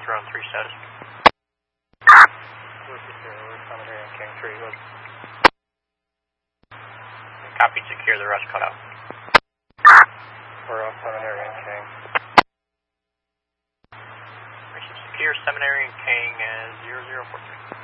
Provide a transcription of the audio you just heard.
drone 3 status. We're Seminary and King 3. Look. Copy, secure, the rest cut out. We're off Seminary and King. Secure Seminary and King as 0043.